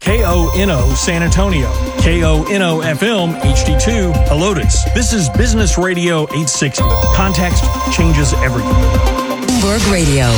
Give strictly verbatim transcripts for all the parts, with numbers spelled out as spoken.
K O N O San Antonio, K O N O F M H D two Helotes. This is Business Radio eight sixty. Context changes everything. Bloomberg Radio.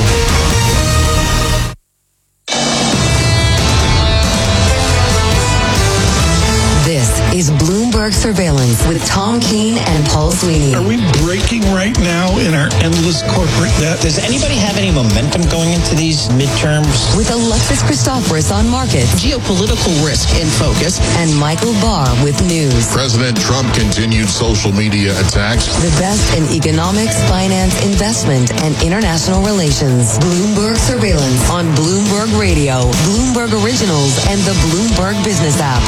This is Bloomberg Surveillance with Tom Keene and Paul Sweeney. Are we breaking right now in our endless corporate debt? Does anybody have any momentum going into these midterms? With Alexis Christoforous on markets, geopolitical risk in focus, and Michael Barr with news. President Trump continued social media attacks. The best in economics, finance, investment, and international relations. Bloomberg Surveillance on Bloomberg Radio, Bloomberg Originals, and the Bloomberg Business app.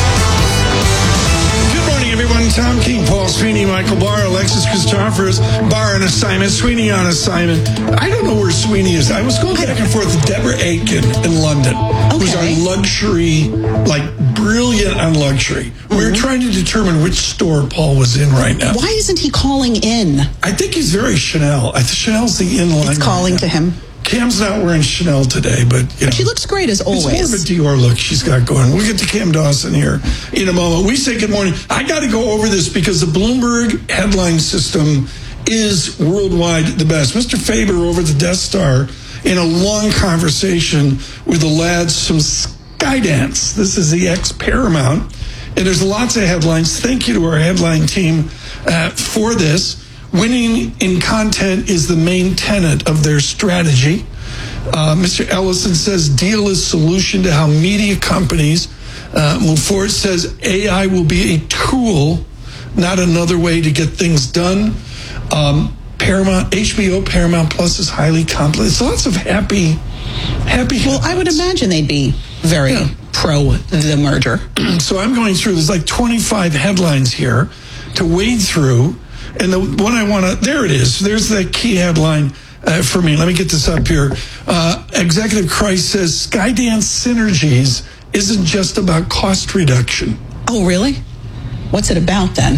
Good morning, everyone. Tom Keene, Paul Sweeney, Michael Barr, Alexis Christoforous. Barr on assignment, Sweeney on assignment. I don't know where Sweeney is. I was going back and forth with Deborah Aiken in London. Okay. Who's on luxury, like brilliant on luxury. Mm-hmm. We were trying to determine which store Paul was in right now. Why isn't he calling in? I think he's very Chanel. I think Chanel's the in-line. It's calling right to him. Cam's not wearing Chanel today, but you know, but she looks great as always. It's more of a Dior look she's got going. We'll get to Cam Dawson here in a moment. We say good morning. I got to go over this because the Bloomberg headline system is worldwide the best. Mister Faber over at the Death Star in a long conversation with the lads from Skydance. This is the ex-Paramount. And there's lots of headlines. Thank you to our headline team uh, for this. Winning in content is the main tenet of their strategy. Uh, Mister Ellison says deal is solution to how media companies uh, move forward. Says A I will be a tool, not another way to get things done. Um, Paramount, H B O, Paramount Plus is highly complex. So lots of happy, happy. Well, I would imagine they'd be very yeah. pro the merger. So I'm going through, there's like twenty-five headlines here to wade through. And the one I want to, there it is. There's the key headline uh, for me. Let me get this up here. Uh, Executive Christ says Skydance synergies isn't just about cost reduction. Oh, really? What's it about then?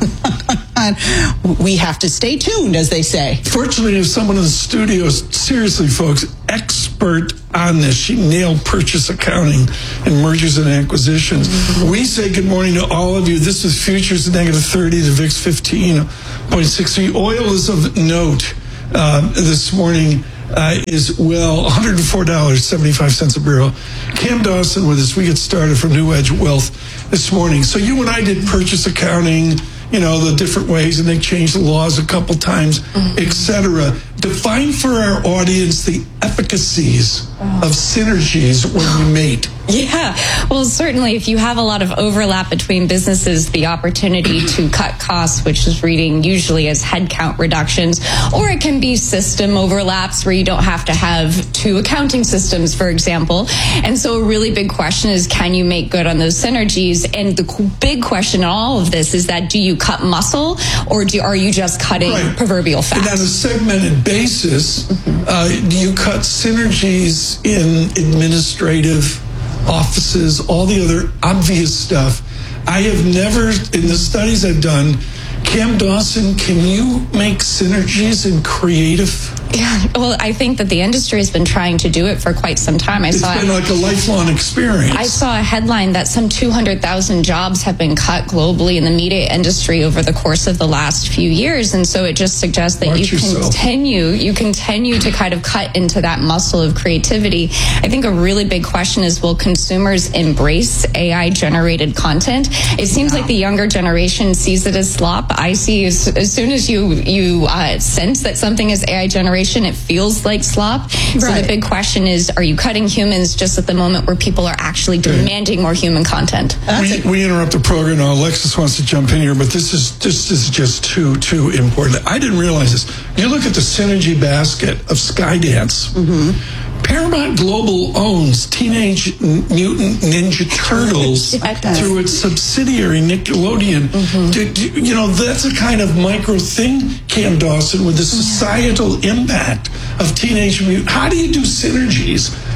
We have to stay tuned, as they say. Fortunately, there's someone in the studio, seriously, folks, expert on this. She nailed purchase accounting and mergers and acquisitions. Mm-hmm. We say good morning to all of you. This is futures negative thirty, the V I X fifteen point six three. Oil is of note uh, this morning. Uh, is, well, one hundred four dollars and seventy-five cents a barrel. Cam Dawson with us. We get started from New Edge Wealth this morning. So you and I did purchase accounting, you know, the different ways, and they changed the laws a couple times, mm-hmm. et cetera. Define for our audience the efficacies oh. of synergies when we mate. Yeah, well, certainly if you have a lot of overlap between businesses, the opportunity to cut costs, which is reading usually as headcount reductions, or it can be system overlaps where you don't have to have two accounting systems, for example. And so a really big question is, can you make good on those synergies? And the big question in all of this is that, do you cut muscle, or do, are you just cutting right. proverbial fat? And on a segmented basis, mm-hmm. uh, do you cut synergies in administrative offices, all the other obvious stuff? I have never, in the studies I've done, Cam Dawson, can you make synergies in creative? Yeah, well, I think that the industry has been trying to do it for quite some time. I it's saw been like a lifelong experience. I saw a headline that some two hundred thousand jobs have been cut globally in the media industry over the course of the last few years. And so it just suggests that Watch you yourself. continue, you continue to kind of cut into that muscle of creativity. I think a really big question is, will consumers embrace A I-generated content? It seems like the younger generation sees it as slop. I see as, as soon as you, you uh, sense that something is A I-generated, it feels like slop. Right. So the big question is, are you cutting humans just at the moment where people are actually demanding more human content? We, we interrupt the program now. Alexis wants to jump in here, but this is this is just too too important. I didn't realize this. You look at the synergy basket of Skydance. Mm-hmm. Paramount Global owns Teenage Mutant Ninja Turtles through its subsidiary Nickelodeon. Mm-hmm. do, do, you know, that's a kind of micro thing, Cam Dawson, with the societal impact of Teenage Mutant. How do you do synergies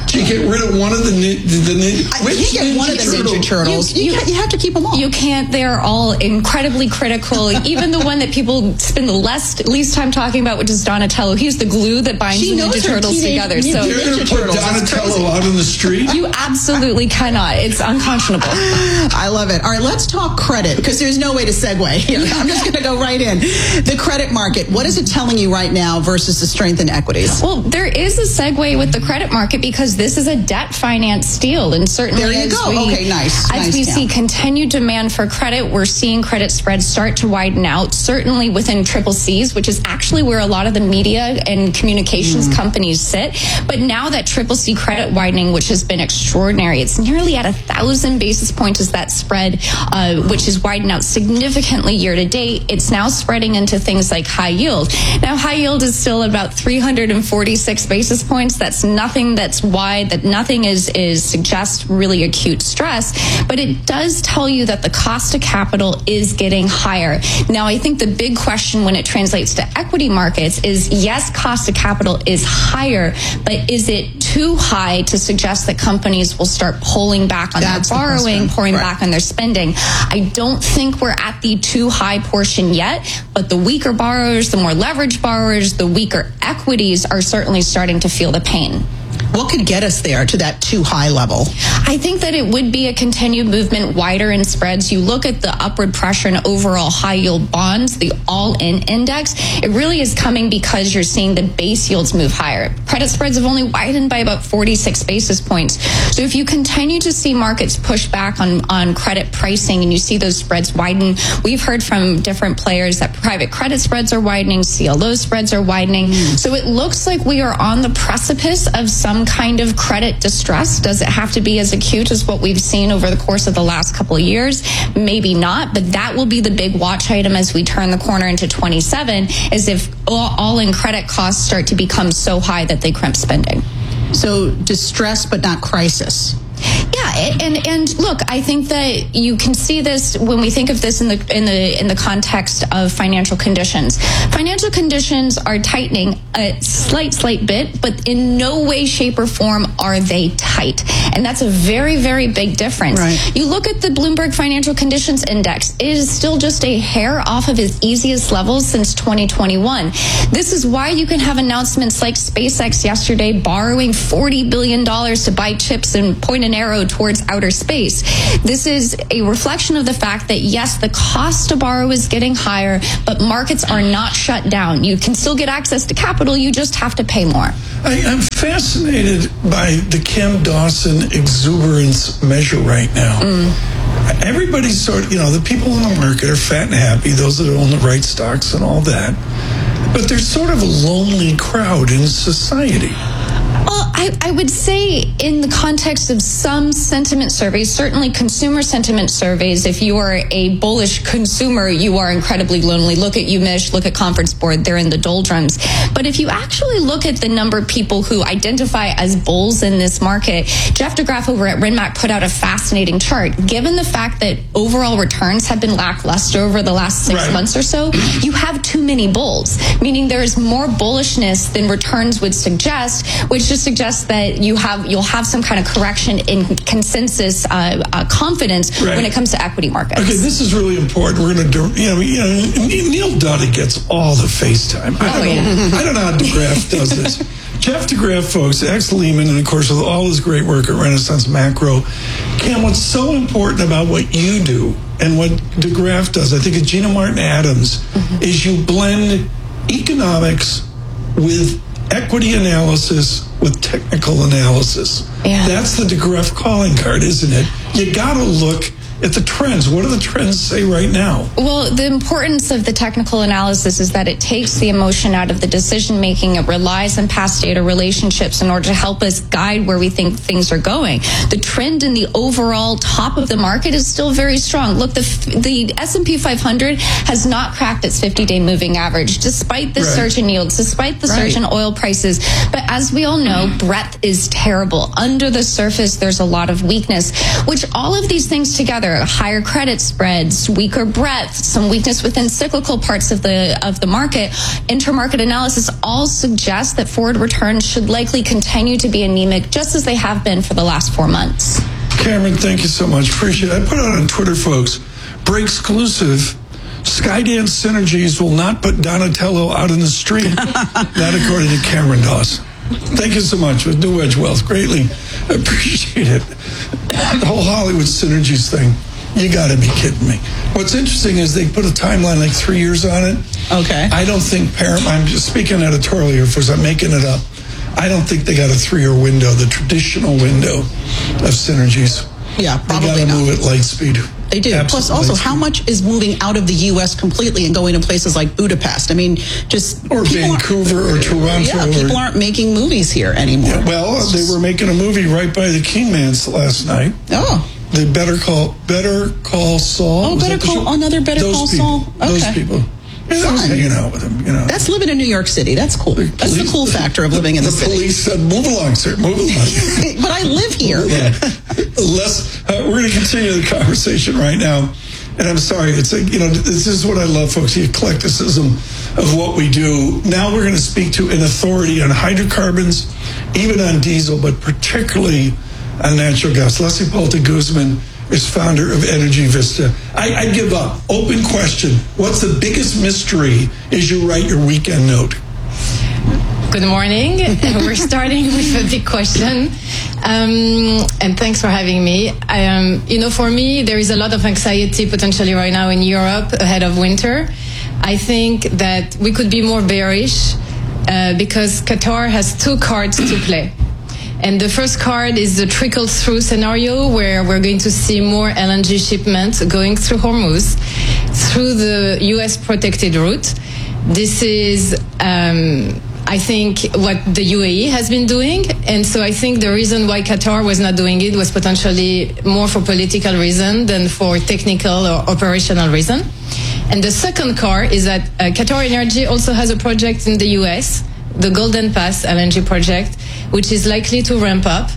Do you get rid of one of the ni- the, the nin- I can't get one of the Ninja Turtles. You, you, you have to keep them all. You can't. They're all incredibly critical. Even the one that people spend the less, least time talking about, which is Donatello. He's the glue that binds She the knows Ninja her Turtles teenage together. Ninja So You're going to put Turtles. It's Donatello crazy. out on the street? you absolutely cannot. It's unconscionable. I love it. All right, let's talk credit because there's no way to segue here. I'm just going to go right in. The credit market, what is it telling you right now versus the strength in equities? Well, there is a segue with the credit market because this is a debt finance deal, and certainly There you as go. we, Okay, nice. as Nice, we Tam. see continued demand for credit, we're seeing credit spreads start to widen out. Certainly within triple C's, which is actually where a lot of the media and communications Mm. companies sit. But now that triple C credit widening, which has been extraordinary, it's nearly at a thousand basis points is that spread, uh, which has widened out significantly year to date. It's now spreading into things like high yield. Now, high yield is still about three hundred forty-six basis points. That's nothing that's wide, that nothing is, is suggests really acute stress, but it does tell you that the cost of capital is getting higher. Now, I think the big question when it translates to equity markets is, yes, cost of capital is higher, but is it too high to suggest that companies will start pulling back on That's the their borrowing, question. pouring Right. back on their spending? I don't think we're at the too high portion yet, but the weaker borrowers, the more leveraged borrowers, the weaker equities are certainly starting to feel the pain. What could get us there to that too high level? I think that it would be a continued movement wider in spreads. You look at the upward pressure in overall high yield bonds, the all-in index, it really is coming because you're seeing the base yields move higher. Credit spreads have only widened by about forty-six basis points. So if you continue to see markets push back on, on credit pricing and you see those spreads widen, we've heard from different players that private credit spreads are widening, C L O spreads are widening. Mm. So it looks like we are on the precipice of some kind of credit distress. Does it have to be as acute as what we've seen over the course of the last couple of years? Maybe not, but that will be the big watch item as we turn the corner into twenty-seven, is if all, all in credit costs start to become so high that they crimp spending. So distress, but not crisis. Yeah, and and look, I think that you can see this when we think of this in the in the in the context of financial conditions. Financial conditions are tightening a slight slight bit, but in no way, shape, or form are they tight, and that's a very very big difference. Right. You look at the Bloomberg Financial Conditions Index; it is still just a hair off of its easiest levels since twenty twenty-one. This is why you can have announcements like SpaceX yesterday borrowing forty billion dollars to buy chips and point an arrow towards outer space. This is a reflection of the fact that, yes, the cost to borrow is getting higher, but markets are not shut down. You can still get access to capital, you just have to pay more. I, I'm fascinated by the Cam Dawson exuberance measure right now. Mm. Everybody's sort of, you know, the people in the market are fat and happy, those that own the right stocks and all that. But there's sort of a lonely crowd in society. Well, I, I would say in the context of some sentiment surveys, certainly consumer sentiment surveys, if you are a bullish consumer, you are incredibly lonely. Look at U M I S H, look at Conference Board, they're in the doldrums. But if you actually look at the number of people who identify as bulls in this market, Jeff DeGraff over at Renmac put out a fascinating chart. Given the fact that overall returns have been lackluster over the last six Right. months or so, you have too many bulls, meaning there is more bullishness than returns would suggest, which just suggests that you have you'll have some kind of correction in consensus uh, uh, confidence Right. when it comes to equity markets. Okay, this is really important. We're going to do, you know, you know, Neil Duddy gets all the FaceTime. I don't Oh, know, yeah. I don't know how DeGraff does this. Jeff DeGraff, folks, ex-Lehman, and of course, with all his great work at Renaissance Macro. Cam, what's so important about what you do and what DeGraff does, I think it's Gina Martin Adams, mm-hmm. is you blend economics with equity analysis with technical analysis. Yeah. That's the DeGraff calling card, isn't it? You got to look at the trends. What do the trends say right now? Well, the importance of the technical analysis is that it takes the emotion out of the decision making. It relies on past data relationships in order to help us guide where we think things are going. The trend in the overall top of the market is still very strong. Look, the the S and P five hundred has not cracked its fifty-day moving average, despite the Right. surge in yields, despite the Right. surge in oil prices. But as we all know, breadth is terrible. Under the surface, there's a lot of weakness, which all of these things together, together, higher credit spreads, weaker breadth, some weakness within cyclical parts of the of the market, intermarket analysis all suggest that forward returns should likely continue to be anemic, just as they have been for the last four months. Cameron, thank you so much. Appreciate it. I put out on Twitter, folks, break exclusive. Skydance Synergies will not put Donatello out in the street. That according to Cameron Dawson. Thank you so much with New Edge Wealth. Greatly appreciate it. The whole Hollywood Synergies thing. You got to be kidding me. What's interesting is they put a timeline like three years on it. Okay. I don't think Paramount, I'm just speaking editorially here first, I'm making it up. I don't think they got a three-year window, the traditional window of Synergies. Yeah, probably They got to not. move at light speed. They do. Absolute Plus, also, light how speed. much is moving out of the U S completely and going to places like Budapest? I mean, just Or people aren't- Vancouver or Toronto. Yeah, or, people aren't making movies here anymore. Yeah, well, they were making a movie right by the Kingmans last night. Oh. The Better Call Better Call Saul. Oh, Was Better that the Call- show? another Better Those Call people. Saul? Those Okay. people. Yeah, I was Fun. hanging out with them, you know. That's living in New York City. That's cool. That's the police- cool factor of living in the, the city. police said, "Move along, sir. Move along." But I live here. Let's. Uh, we're going to continue the conversation right now, and I'm sorry. It's like, you know, this is what I love, folks. The eclecticism of what we do. Now we're going to speak to an authority on hydrocarbons, even on diesel, but particularly on natural gas. Leslie Palta Guzman is founder of Energy Vista. I, I give up. Open question. What's the biggest mystery as you write your weekend note? Good morning. We're starting with a big question. Um, and thanks for having me. I, um, you know, for me, there is a lot of anxiety potentially right now in Europe ahead of winter. I think that we could be more bearish uh, because Qatar has two cards to play. And the first card is the trickle-through scenario where we're going to see more L N G shipments going through Hormuz, through the U S protected route. This is, um, I think, what the U A E has been doing. And so I think the reason why Qatar was not doing it was potentially more for political reason than for technical or operational reason. And the second card is that uh, Qatar Energy also has a project in the U S, the Golden Pass L N G project, which is likely to ramp up.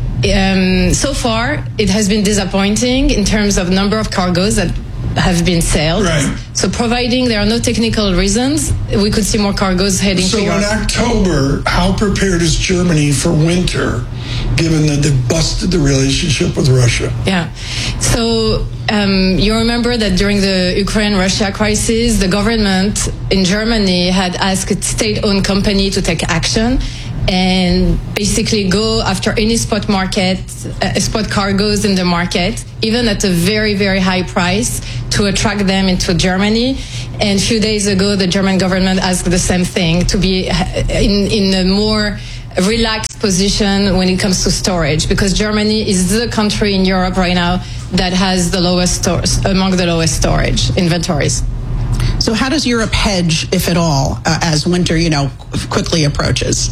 Um, so far, it has been disappointing in terms of number of cargoes that have been sailed. Right. So providing there are no technical reasons, we could see more cargoes heading So to in Europe. October, how prepared is Germany for winter, given that they busted the relationship with Russia? Yeah. So um, you remember that during the Ukraine-Russia crisis, the government in Germany had asked a state-owned company to take action and basically go after any spot market, uh, spot cargoes in the market, even at a very, very high price, to attract them into Germany. And a few days ago, the German government asked the same thing, to be in, in a more relaxed position when it comes to storage, because Germany is the country in Europe right now that has the lowest stores, among the lowest storage inventories. So how does Europe hedge, if at all, uh, as winter, you know, quickly approaches?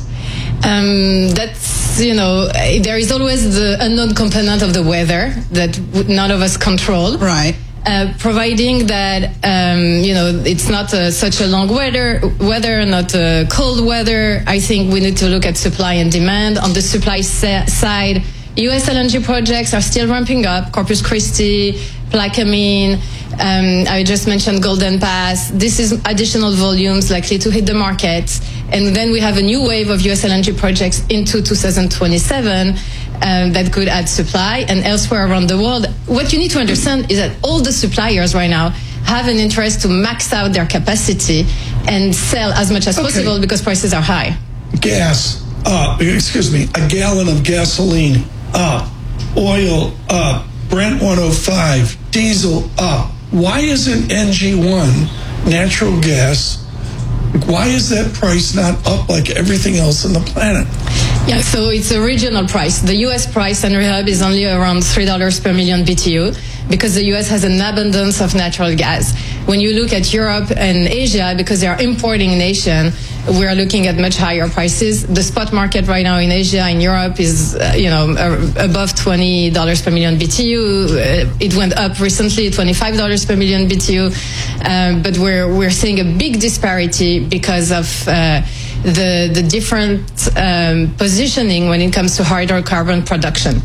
Um, that's, you know, there is always the unknown component of the weather that none of us control. Right. Uh, providing that, um, you know, it's not a, such a long weather, weather, not a cold weather, I think we need to look at supply and demand. On the supply sa- side, U S L N G projects are still ramping up. Corpus Christi, Plaquemine, um, I just mentioned Golden Pass. This is additional volumes likely to hit the market. And then we have a new wave of U S L N G projects into two thousand twenty-seven um, that could add supply. And elsewhere around the world, what you need to understand is that all the suppliers right now have an interest to max out their capacity and sell as much as Okay. possible because prices are high. Gas up. Excuse me. A gallon of gasoline up. Oil up. Brent one oh five. Diesel up. Why isn't N G one, natural gas, why is that price not up like everything else on the planet? Yeah, so it's a regional price. The U S price on Rehab is only around three dollars per million B T U because the U S has an abundance of natural gas. When you look at Europe and Asia, because they are importing nation, we are looking at much higher prices. The spot market right now in Asia and Europe is, uh, you know, uh, above twenty dollars per million B T U. Uh, it went up recently, twenty-five dollars per million B T U. Um, but we're we're seeing a big disparity because of uh, the the different um, positioning when it comes to hydrocarbon production.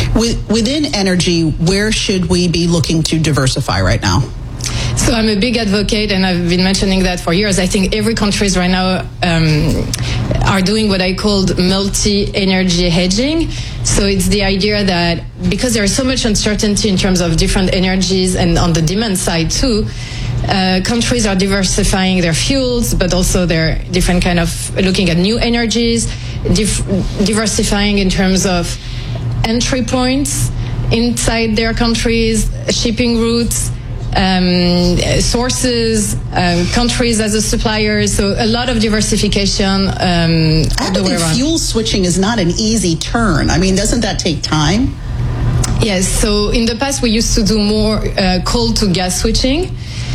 With, within energy, where should we be looking to diversify right now? So I'm a big advocate, and I've been mentioning that for years. I think every countries right now um, are doing what I called multi-energy hedging. So it's the idea that because there is so much uncertainty in terms of different energies and on the demand side too, uh, countries are diversifying their fuels, but also they're different kind of looking at new energies, dif- diversifying in terms of entry points inside their countries, shipping routes, um, sources, um, countries as a supplier. So a lot of diversification. Um, I have to all the way think around. fuel switching is not an easy turn. I mean, doesn't that take time? Yes. So in the past, we used to do more uh, coal to gas switching.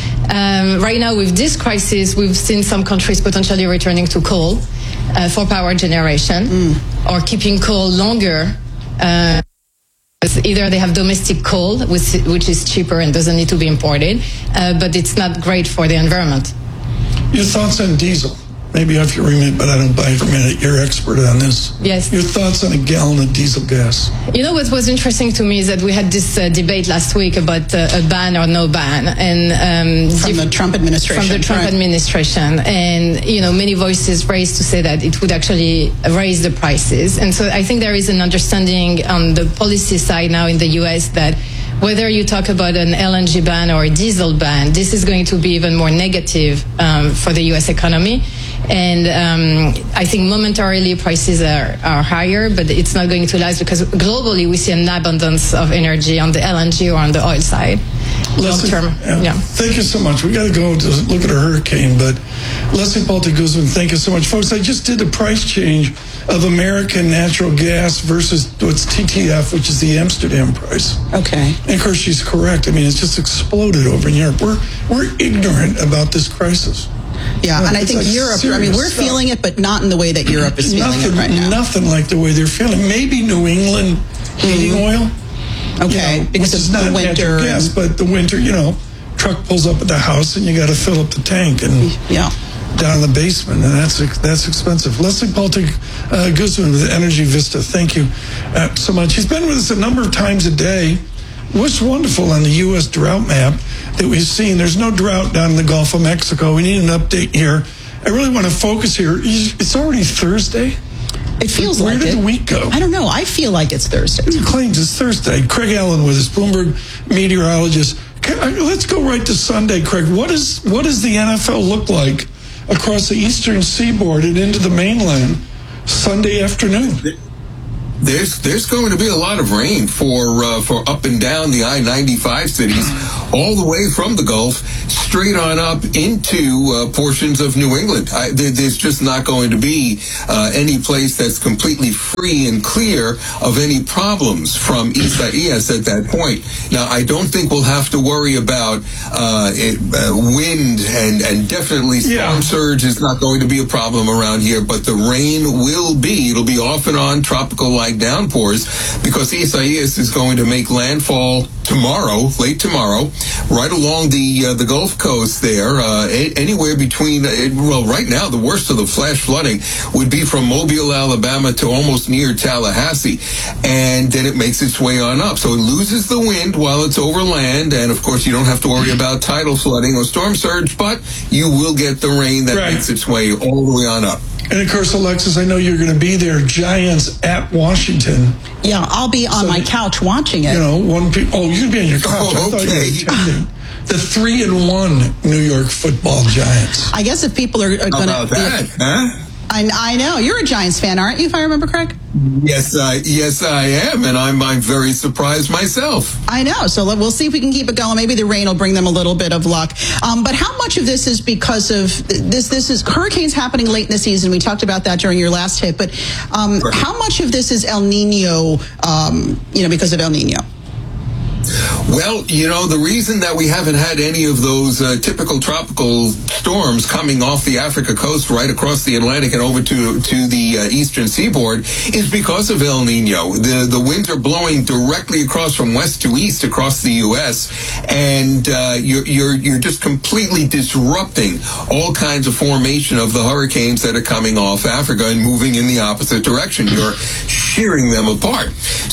Um, right now, with this crisis, we've seen some countries potentially returning to coal uh, for power generation mm. or keeping coal longer. Uh, Either they have domestic coal, which, which is cheaper and doesn't need to be imported, uh, but it's not great for the environment. Your thoughts on diesel? Maybe off your remit, but I don't buy it for a minute. You're expert on this. Yes. Your thoughts on a gallon of diesel gas? You know what was interesting to me is that we had this uh, debate last week about uh, a ban or no ban, and um, from diff- the Trump administration. From the Trump right. administration, and you know many voices raised to say that it would actually raise the prices, and so I think there is an understanding on the policy side now in the U S that whether you talk about an L N G ban or a diesel ban, this is going to be even more negative um, for the U S economy. And um, I think momentarily prices are, are higher, but it's not going to last because globally we see an abundance of energy on the L N G or on the oil side. Long term. Yeah. Yeah. Thank you so much. We got to go to look at a hurricane, but Leslie Balti-Guzman, thank you so much. Folks, I just did the price change of American natural gas versus what's T T F, which is the Amsterdam price. Okay. And of course, she's correct. I mean, it's just exploded over in Europe. We're, we're ignorant about this crisis. Yeah, No, and I it's think like Europe, I mean, we're stuff. feeling it, but not in the way that Europe is feeling nothing, it right now. Nothing like the way they're feeling. Maybe New England heating Mm-hmm. oil. Okay, you know, because which is of not the winter. natural gas, and- but the winter, you know, truck pulls up at the house and you got to fill up the tank and yeah. down in the basement, and that's that's expensive. Leslie Balti uh, Guzman with Energy Vista, thank you uh, so much. He's been with us a number of times a day. What's wonderful on the U S drought map that we've seen, there's no drought down in the Gulf of Mexico. We need an update here. I really want to focus here. It's already Thursday. It feels Where like did it. the week go? I don't know. I feel like it's Thursday. He claims it's Thursday. Craig Allen with us, Bloomberg meteorologist. Let's go right to Sunday, Craig. What is what does the N F L look like across the eastern seaboard and into the mainland Sunday afternoon? There's there's going to be a lot of rain for uh, for up and down the I ninety-five cities, all the way from the Gulf straight on up into uh, portions of New England. I, there, there's just not going to be uh, any place that's completely free and clear of any problems from Isaias at that point. Now, I don't think we'll have to worry about uh, it, uh, wind and, and definitely storm Yeah. surge is not going to be a problem around here, but the rain will be. It'll be off and on tropical-like downpours because Isaias is going to make landfall tomorrow, late tomorrow, right along the uh, the Gulf Coast there, uh, a- anywhere between, uh, well, right now, the worst of the flash flooding would be from Mobile, Alabama to almost near Tallahassee, and then it makes its way on up. So it loses the wind while it's over land, and of course, you don't have to worry about tidal flooding or storm surge, but you will get the rain that Right. makes its way all the way on up. And of course, Alexis, I know you're going to be there. Giants at Washington. Yeah, I'll be on So, my couch watching it. You know, one. Pe- oh, you can be on your couch. Oh, I thought okay. you were attending. The three and one New York Football Giants. I guess if people are, are How going about that, huh? I, I know you're a Giants fan, aren't you? If I remember correct. Yes, I yes I am, and I'm I'm very surprised myself. I know. So let- we'll see if we can keep it going. Maybe the rain will bring them a little bit of luck. Um, but how much of this is because of this? This is hurricanes happening late in the season. We talked about that during your last hit. But um, Right. how much of this is El Nino? Um, you know, because of El Nino. Well, you know, the reason that we haven't had any of those uh, typical tropical storms coming off the Africa coast right across the Atlantic and over to to the uh, eastern seaboard is because of El Nino. The the winds are blowing directly across from west to east across the U S, and uh, you're you're you're just completely disrupting all kinds of formation of the hurricanes that are coming off Africa and moving in the opposite direction. You're shearing them apart.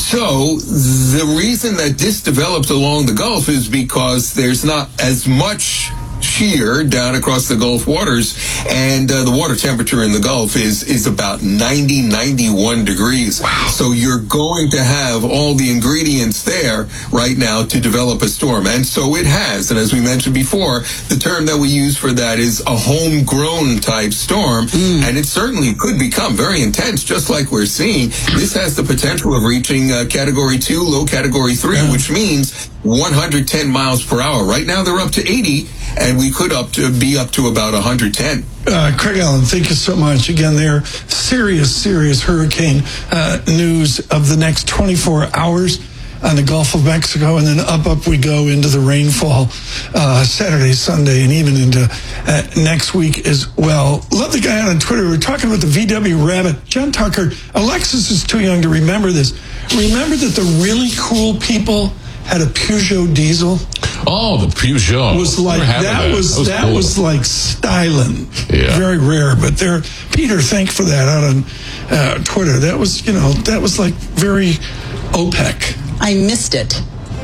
So the reason that this develops along the Gulf is because there's not as much shear down across the Gulf waters, and uh, the water temperature in the Gulf is is about ninety, ninety-one degrees. Wow. So you're going to have all the ingredients there right now to develop a storm, and so it has. And as we mentioned before, the term that we use for that is a homegrown type storm, mm. and it certainly could become very intense, just like we're seeing. This has the potential of reaching uh, Category two, low Category three, yeah. which means one hundred ten miles per hour. Right now they're up to eighty, and we could up to be up to about one hundred ten. Uh, Craig Allen, thank you so much. Again, there, serious, serious hurricane uh, news of the next twenty-four hours on the Gulf of Mexico, and then up, up we go into the rainfall uh, Saturday, Sunday, and even into uh, next week as well. Love the guy on Twitter. We're talking about the V W Rabbit. John Tucker, Alexis is too young to remember this. Remember that the really cool people had a Peugeot diesel. Oh, the Peugeot was like that, that was that was, that cool. was like styling. Yeah. Very rare, but there, Peter, thank for that out on uh, Twitter. That was, you know, that was like very OPEC. I missed it,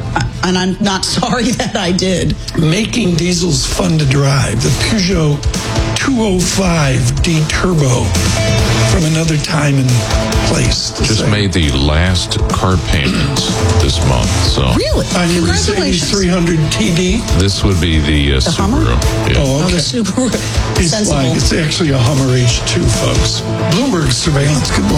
and I'm not sorry that I did. Making diesels fun to drive. The Peugeot two oh five D Turbo from another time and place. Just say. made the last car payments this month. So really, on your Mercedes three hundred T D. This would be the, uh, the Subaru. Yeah. Oh, okay. Oh, the Subaru. It's like it's actually a Hummer H two, folks. Bloomberg Surveillance. Good morning.